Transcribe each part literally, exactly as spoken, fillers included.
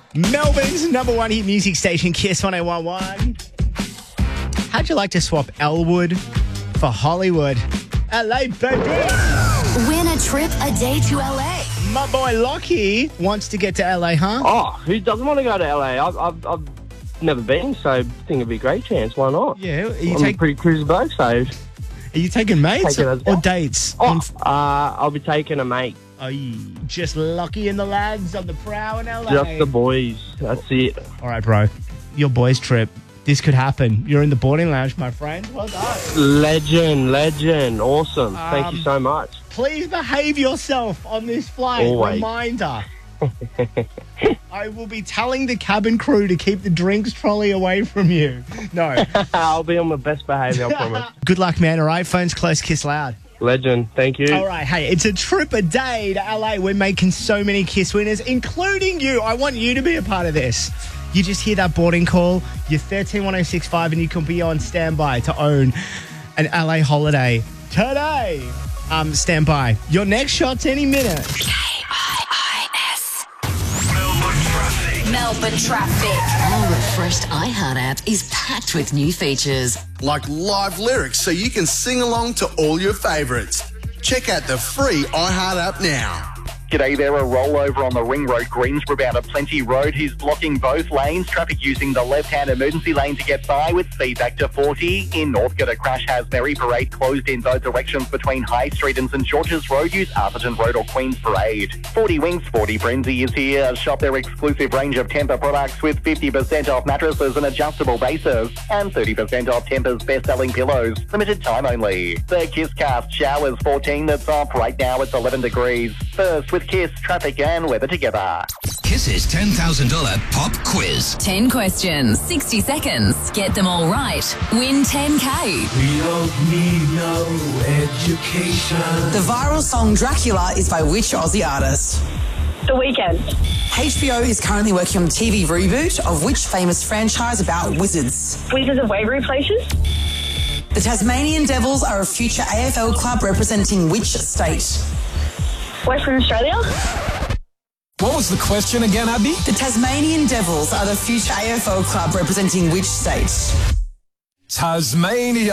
Melbourne's number one hit music station, Kiss one oh one one. How'd you like to swap Elwood for Hollywood? L A, baby! Win a trip a day to L A. My boy Lockie wants to get to L A, huh? Oh, who doesn't want to go to L A? I've, I've, I've never been, so I think it'd be a great chance. Why not? Yeah. Are you I'm take, a pretty cruisy bloke, so... Are you taking mates Take it or, as well. or dates? Oh, On- uh, I'll be taking a mate. Oh, you just Lockie and the lads on the prow in L A. Just the boys. That's it. All right, bro. Your boys' trip. This could happen. You're in the boarding lounge, my friend. Well done. Legend, legend. Awesome. Um, Thank you so much. Please behave yourself on this flight. Always. Reminder. I will be telling the cabin crew to keep the drinks trolley away from you. No. I'll be on my best behaviour, I promise. Good luck, man. All right, phone's close, kiss loud. Legend. Thank you. All right, hey, it's a trip a day to L A. We're making so many Kiss winners, including you. I want you to be a part of this. You just hear that boarding call, you're thirteen one oh six five, and you can be on standby to own an L A holiday today. Um, stand by. Your next shot's any minute. K I I S. Melbourne traffic. Melbourne traffic. Our refreshed iHeart app is packed with new features. Like live lyrics so you can sing along to all your favourites. Check out the free iHeart app now. G'day there, a rollover on the Ring Road Greensboro out of Plenty Road. He's blocking both lanes. Traffic using the left-hand emergency lane to get by with speed back to forty. In Northcote, a crash has Merry Parade closed in both directions between High Street and St George's Road. Use Atherton Road or Queen's Parade. forty Wings, forty Frenzy is here. Shop their exclusive range of Tempur products with fifty percent off mattresses and adjustable bases and thirty percent off Tempur's best-selling pillows. Limited time only. The Kiss Cast showers fourteen. That's up right now. It's eleven degrees. First with Kiss, traffic and weather together. Kiss's ten thousand dollars pop quiz. ten questions, sixty seconds. Get them all right. Win ten K. We don't need no education. The viral song Dracula is by which Aussie artist? The Weeknd. H B O is currently working on a T V reboot of which famous franchise about wizards? Wizards of Waverly Places. The Tasmanian Devils are a future A F L club representing which state? Western Australia. What was the question again, Abby? The Tasmanian Devils are the future A F L club representing which state? Tasmania.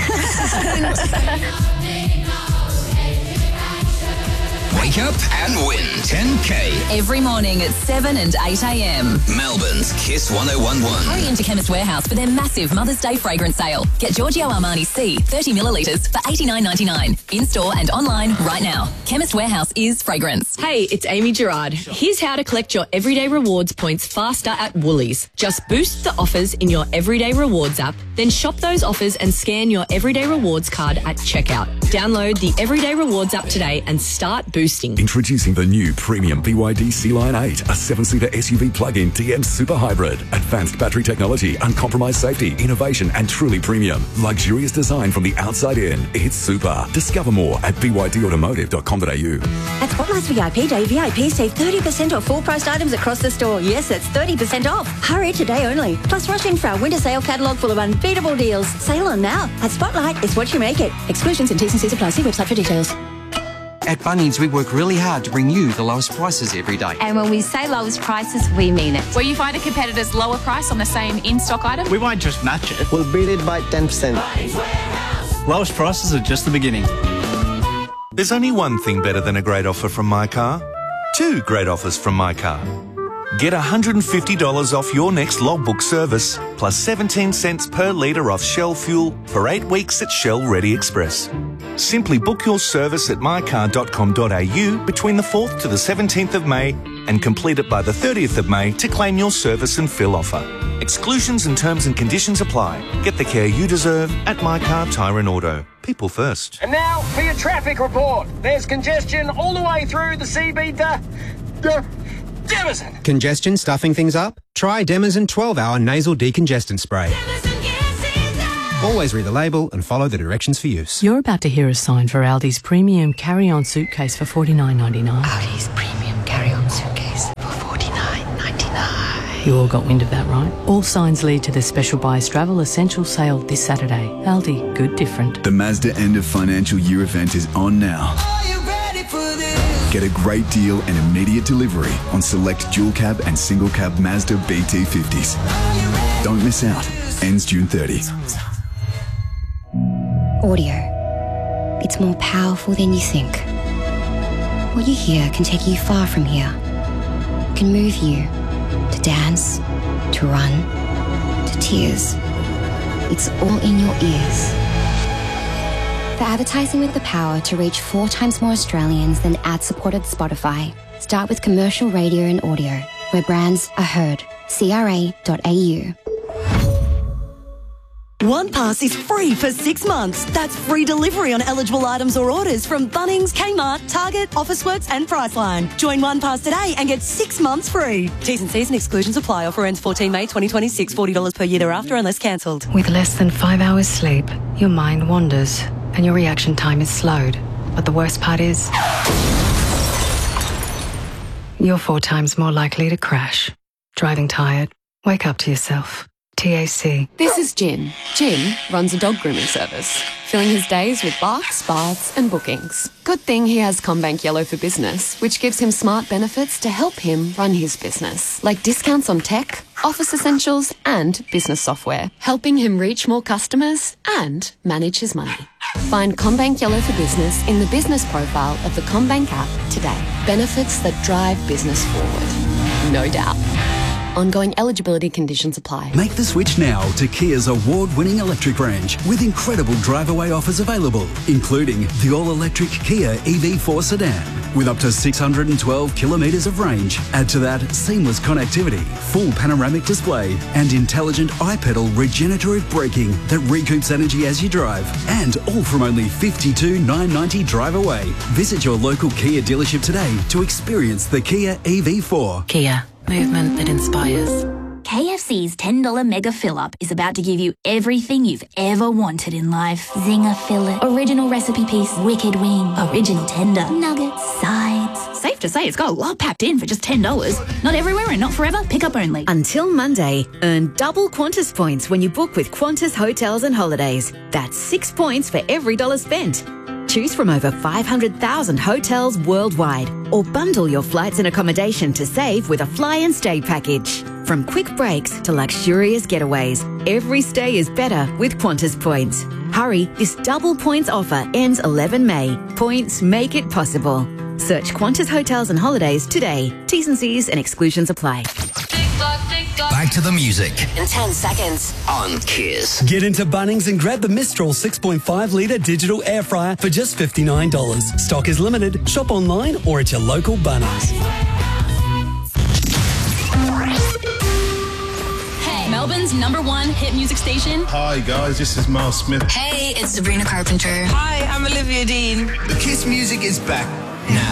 Wake up and win ten K. Every morning at seven and eight a.m. Melbourne's Kiss one oh one one. Hurry into Chemist Warehouse for their massive Mother's Day fragrance sale. Get Giorgio Armani C thirty millilitres for eighty-nine ninety-nine. In-store and online right now. Chemist Warehouse is fragrance. Hey, it's Amy Gerard. Here's how to collect your Everyday Rewards points faster at Woolies. Just boost the offers in your Everyday Rewards app, then shop those offers and scan your Everyday Rewards card at checkout. Download the Everyday Rewards app today and start boosting. Introducing the new premium B Y D Sea-Line eight, a seven-seater S U V plug-in D M Super Hybrid. Advanced battery technology, uncompromised safety, innovation and truly premium. Luxurious design from the outside in. It's super. Discover more at b y d automotive dot com dot a u. At Spotlight's V I P Day, V I Ps save thirty percent off full-priced items across the store. Yes, that's thirty percent off. Hurry today only. Plus, rush in for our winter sale catalogue full of unbeatable deals. Sale on now. At Spotlight, it's what you make it. Exclusions and T's and C's apply. See website for details. At Bunnings, we work really hard to bring you the lowest prices every day. And when we say lowest prices, we mean it. Where you find a competitor's lower price on the same in-stock item? We won't just match it. We'll beat it by ten percent. Lowest prices are just the beginning. There's only one thing better than a great offer from My Car. Two great offers from My Car. Get one hundred fifty dollars off your next logbook service, plus seventeen cents per litre off Shell fuel for eight weeks at Shell Ready Express. Simply book your service at my car dot com dot a u between the fourth to the seventeenth of May and complete it by the thirtieth of May to claim your service and fill offer. Exclusions and terms and conditions apply. Get the care you deserve at My Car Tyre and Auto. People first. And now for your traffic report. There's congestion all the way through the C B to... to Demazin. Congestion stuffing things up? Try Demazin twelve hour nasal decongestant spray. Always read the label and follow the directions for use. You're about to hear a sign for Aldi's premium carry-on suitcase for forty-nine ninety-nine. Aldi's premium carry-on suitcase for forty-nine ninety-nine. You all got wind of that, right? All signs lead to the special buy Stravel Essential sale this Saturday. Aldi, good different. The Mazda end of financial year event is on now. Are you ready for this? Get a great deal and immediate delivery on select dual cab and single cab Mazda B T fifties. Don't miss out. Ends June thirtieth. Audio. It's more powerful than you think. What you hear can take you far from here. It can move you to dance, to run, to tears. It's all in your ears. For advertising with the power to reach four times more Australians than ad-supported Spotify, start with commercial radio and audio, where brands are heard. C R A dot A U. OnePass is free for six months. That's free delivery on eligible items or orders from Bunnings, Kmart, Target, Officeworks and Priceline. Join OnePass today and get six months free. T's and C's and exclusions apply. Offer ends fourteen May twenty twenty-six. forty dollars per year thereafter unless cancelled. With less than five hours sleep, your mind wanders and your reaction time is slowed. But the worst part is, you're four times more likely to crash. Driving tired? Wake up to yourself. T A C. This is Jim. Jim runs a dog grooming service, filling his days with barks, baths and bookings. Good thing he has CommBank Yellow for Business, which gives him smart benefits to help him run his business, like discounts on tech, office essentials and business software, helping him reach more customers and manage his money. Find CommBank Yellow for Business in the business profile of the CommBank app today. Benefits that drive business forward. No doubt. Ongoing eligibility conditions apply. Make the switch now to Kia's award-winning electric range with incredible drive-away offers available, including the all-electric Kia E V four sedan with up to six hundred twelve kilometres of range. Add to that seamless connectivity, full panoramic display and intelligent iPedal regenerative braking that recoups energy as you drive. And all from only fifty-two thousand nine hundred ninety drive away. Visit your local Kia dealership today to experience the Kia E V four. Kia. Movement that inspires. K F C's ten dollar Mega Fill-Up is about to give you everything you've ever wanted in life. Zinger fillet, original recipe piece, wicked wing, original tender, nuggets, sides. Safe to say it's got a lot packed in for just ten dollars. Not everywhere and not forever, pick up only. Until Monday, earn double Qantas points when you book with Qantas Hotels and Holidays. That's six points for every dollar spent. Choose from over five hundred thousand hotels worldwide or bundle your flights and accommodation to save with a fly and stay package. From quick breaks to luxurious getaways, every stay is better with Qantas points. Hurry, this double points offer ends eleven May. Points make it possible. Search Qantas Hotels and Holidays today. T's and C's and exclusions apply. Back to the music. In ten seconds. On Kiss. Get into Bunnings and grab the Mistral six point five litre digital air fryer for just fifty-nine dollars. Stock is limited. Shop online or at your local Bunnings. Hey, Melbourne's number one hit music station. Hi guys, this is Miles Smith. Hey, it's Sabrina Carpenter. Hi, I'm Olivia Dean. The Kiss music is back now.